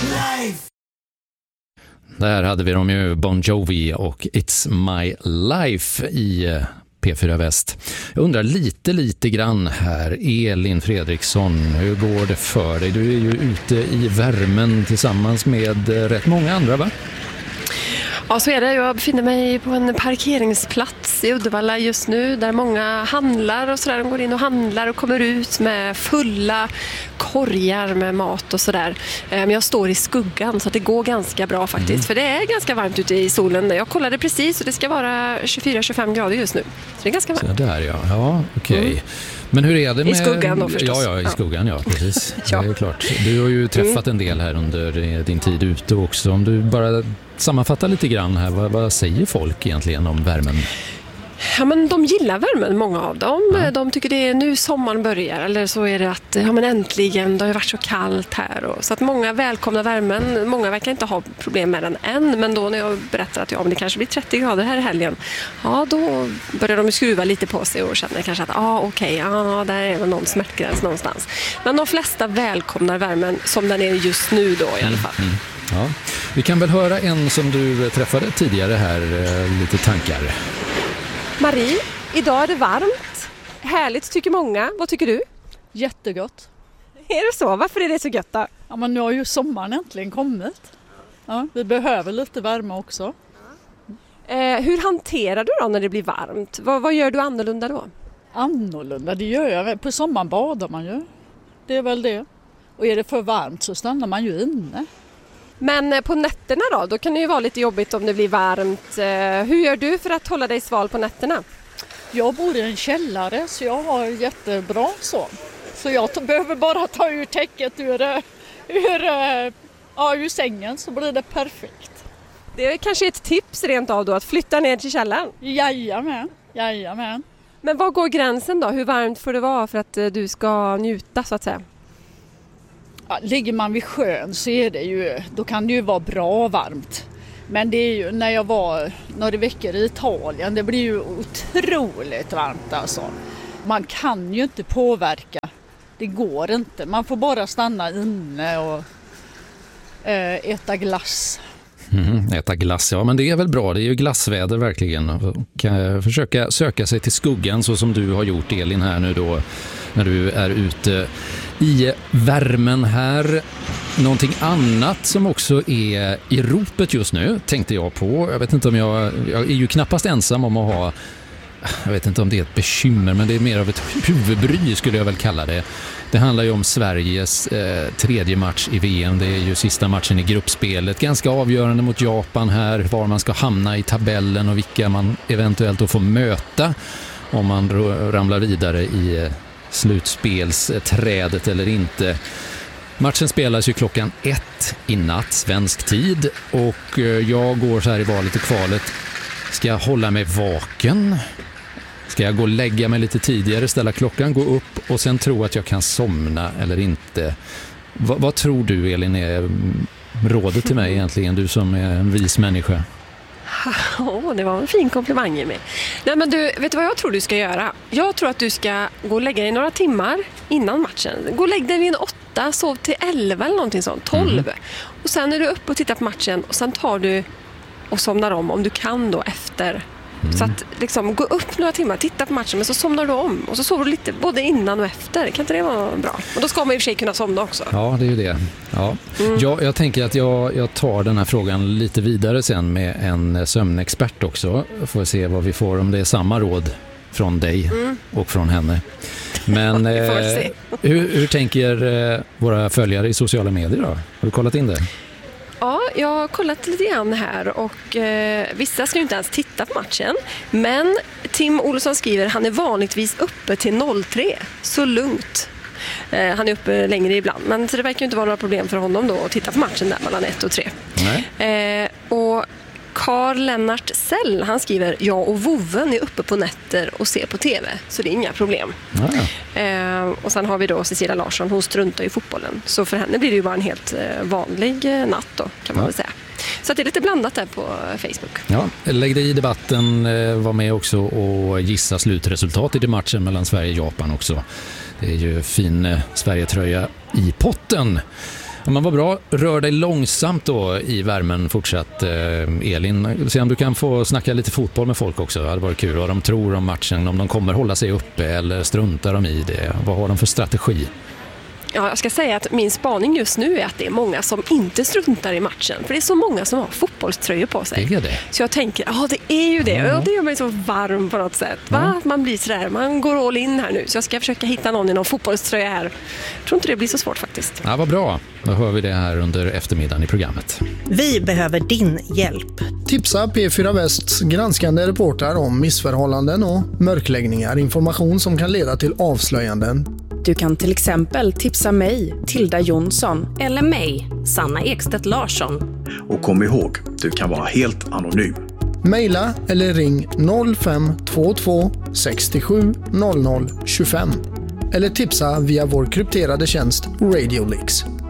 life. Där hade vi dem ju, Bon Jovi och It's My Life i P4 Väst. Jag undrar lite grann här, Elin Fredriksson, hur går det för dig? Du är ju ute i värmen tillsammans med rätt många andra, va? Ja, så är det. Jag befinner mig på en parkeringsplats i Uddevalla just nu där många handlar och sådär. De går in och handlar och kommer ut med fulla korgar med mat och sådär. Men jag står i skuggan så att det går ganska bra faktiskt. För det är ganska varmt ute i solen. Jag kollade precis och det ska vara 24-25 grader just nu. Så det är ganska varmt. Så där ja, okej. Men hur är det med... I skuggan då förstås. Ja, i skuggan, ja precis. Ja. Det är klart. Du har ju träffat en del här under din tid ute också. Om du bara sammanfattar lite grann här, vad säger folk egentligen om värmen? Ja, men de gillar värmen, många av dem. Ja. De tycker det är nu sommaren börjar. Eller så är det att men äntligen, det har ju varit så kallt här. Så att många välkomnar värmen. Många verkar inte ha problem med den än. Men då när jag berättar att men det kanske blir 30 grader här i helgen. Ja, då börjar de skruva lite på sig och känner kanske att okej, där är väl någon smärtgräns någonstans. Men de flesta välkomnar värmen som den är just nu då i alla fall. Ja. Vi kan väl höra en som du träffade tidigare här, lite tankar. Marie, idag är det varmt. Härligt tycker många. Vad tycker du? Jättegott. Är det så? Varför är det så gött då? Ja, men nu har ju sommaren äntligen kommit. Ja, vi behöver lite värme också. Hur hanterar du då när det blir varmt? Vad gör du annorlunda då? Annorlunda, det gör jag. På sommaren badar man ju. Det är väl det. Och är det för varmt så stannar man ju inne. Men på nätterna då kan det ju vara lite jobbigt om det blir varmt. Hur gör du för att hålla dig sval på nätterna? Jag bor i en källare så jag har jättebra så. Så jag behöver bara ta ur täcket ur sängen så blir det perfekt. Det är kanske ett tips rent av då att flytta ner till källaren? Jajamän. Men vad går gränsen då? Hur varmt får det vara för att du ska njuta så att säga? Ja, ligger man vid sjön så är det ju, då kan det ju vara bra varmt. Men det är ju när jag var några veckor i Italien, det blir ju otroligt varmt alltså. Man kan ju inte påverka, det går inte. Man får bara stanna inne och äta glass. Äta glass, ja men det är väl bra, det är ju glassväder verkligen. Och försöka söka sig till skuggan så som du har gjort, Elin, här nu då när du är ute i värmen här. Någonting annat som också är i ropet just nu tänkte jag på. Jag vet inte om jag är ju knappast ensam om att ha, jag vet inte om det är ett bekymmer, men det är mer av ett huvudbry skulle jag väl kalla det. Det handlar ju om Sveriges tredje match i VM. Det är ju sista matchen i gruppspelet. Ganska avgörande mot Japan här. Var man ska hamna i tabellen och vilka man eventuellt då får möta om man ramlar vidare i slutspelsträdet eller inte. Matchen spelas ju klockan 1 i natt, svensk tid. Och jag går så här i valet och kvalet. Ska jag hålla mig vaken? Ska jag gå och lägga mig lite tidigare, ställa klockan, gå upp och sen tro att jag kan somna eller inte? Vad tror du, Elin, är rådet till mig egentligen, du som är en vis människa? Det var en fin komplimang i mig. Nej, men du, vet du vad jag tror du ska göra? Jag tror att du ska gå och lägga dig några timmar innan matchen. Gå och lägga dig vid en 8, sov till 11 eller någonting sånt, 12. Och sen är du uppe och tittar på matchen och sen tar du och somnar om du kan då efter. Så att liksom gå upp några timmar, titta på matchen, men så somnar du om och så sover du lite både innan och efter. Kan inte det vara bra? Och då ska man i och för sig kunna somna också. Ja, det är ju det. Ja. Jag tänker att jag tar den här frågan lite vidare sen med en sömnexpert också. Får se vad vi får, om det är samma råd från dig och från henne. Men hur tänker våra följare i sociala medier då? Har du kollat in det? Ja, jag har kollat lite grann här och vissa ska ju inte ens titta på matchen. Men Tim Olsson skriver, han är vanligtvis uppe till 03, så lugnt. Han är uppe längre ibland, men så det verkar ju inte vara några problem för honom då att titta på matchen där mellan 1 och 3. Och Carl Lennart Sell, han skriver, jag och Voven är uppe på nätter och ser på tv, så det är inga problem. Och sen har vi då Cecilia Larsson, hon struntar i fotbollen, så för henne blir det ju bara en helt vanlig natt då, kan man väl säga. Så det är lite blandat där på Facebook. Ja, lägg dig i debatten, var med också och gissa slutresultatet i matchen mellan Sverige och Japan också. Det är ju fin Sverige-tröja i potten. Ja, men vad bra. Rör dig långsamt då i värmen fortsatt, Elin. Se om du kan få snacka lite fotboll med folk också. Det hade varit kul vad de tror om matchen, om de kommer hålla sig uppe eller struntar de i det. Vad har de för strategi? Ja, jag ska säga att min spaning just nu är att det är många som inte struntar i matchen. För det är så många som har fotbollströjor på sig. Det är det. Så jag tänker, ja det är ju det. Ja. Och det gör mig så varm på något sätt. Va? Man blir sådär, man går all in här nu. Så jag ska försöka hitta någon i någon fotbollströja här. Jag tror inte det blir så svårt faktiskt. Ja, vad bra. Då hör vi det här under eftermiddagen i programmet. Vi behöver din hjälp. Tipsa P4 Västs granskande reportrar om missförhållanden och mörkläggningar. Information som kan leda till avslöjanden. Du kan till exempel tipsa mig, Tilda Jonsson. Eller mig, Sanna Ekstedt Larsson. Och kom ihåg, du kan vara helt anonym. Maila eller ring 0522 67 00 25. Eller tipsa via vår krypterade tjänst RadioLeaks.